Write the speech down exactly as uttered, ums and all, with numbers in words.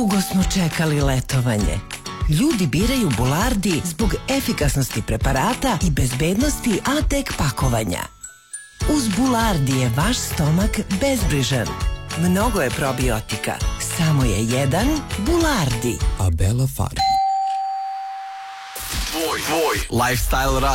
Dugo smo čekali letovanje. Ljudi biraju Bulardi zbog efikasnosti preparata i bezbednosti A-Tek pakovanja. Uz Bulardi je vaš stomak bezbrižan. Mnogo je probiotika. Samo je jedan Bulardi. Abela Farm. Tvoj, tvoj lifestyle